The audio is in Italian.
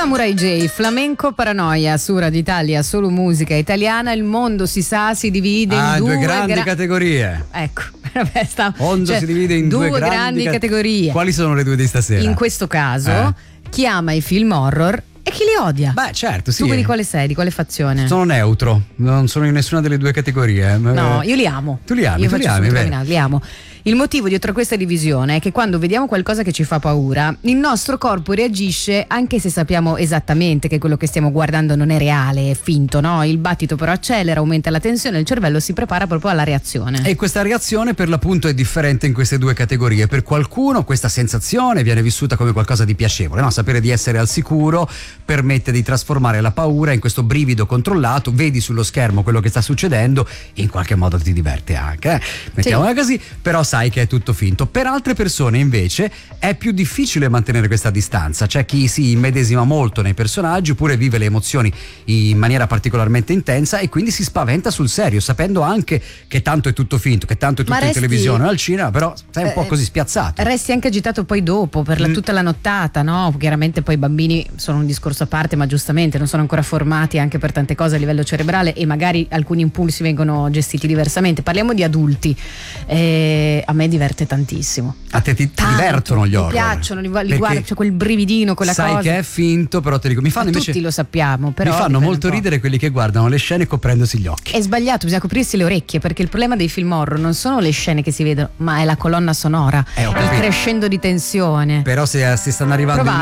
Samurai J, Flamenco Paranoia su Radio Italia, solo musica italiana. Il mondo, si sa, si divide in due grandi categorie. Ecco, vabbè, si divide in due grandi categorie. Quali sono le due di stasera? In questo caso chi ama i film horror e chi li odia. Beh, certo, sì. Tu quindi quale sei? Di quale fazione? Sono neutro, non sono in nessuna delle due categorie. No, io li amo. Tu li ami? Io tu faccio li ami, li amo. Il motivo dietro questa divisione è che quando vediamo qualcosa che ci fa paura, il nostro corpo reagisce anche se sappiamo esattamente che quello che stiamo guardando non è reale, è finto, no? Il battito però accelera, aumenta la tensione, il cervello si prepara proprio alla reazione. E questa reazione per l'appunto è differente in queste due categorie. Per qualcuno questa sensazione viene vissuta come qualcosa di piacevole, no? Sapere di essere al sicuro permette di trasformare la paura in questo brivido controllato, vedi sullo schermo quello che sta succedendo e in qualche modo ti diverte anche, mettiamola così, però sai che è tutto finto. Per altre persone invece è più difficile mantenere questa distanza. C'è chi si immedesima molto nei personaggi oppure vive le emozioni in maniera particolarmente intensa e quindi si spaventa sul serio, sapendo anche che tanto è tutto finto, che tanto è tutto in televisione o al cinema, però sei un po' così spiazzato. Resti anche agitato poi dopo per tutta la nottata, no? Chiaramente poi i bambini sono un discorso a parte, ma giustamente non sono ancora formati anche per tante cose a livello cerebrale e magari alcuni impulsi vengono gestiti diversamente. Parliamo di adulti. A me diverte tantissimo. A te ti divertono gli horror? Mi piacciono, li guardo, c'è quel brividino, quella cosa. Sai che è finto, però te dico, mi fanno invece, tutti lo sappiamo, però mi fanno molto ridere quelli che guardano le scene coprendosi gli occhi. È sbagliato, bisogna coprirsi le orecchie, perché il problema dei film horror non sono le scene che si vedono, ma è la colonna sonora, il crescendo di tensione. Però se stanno arrivando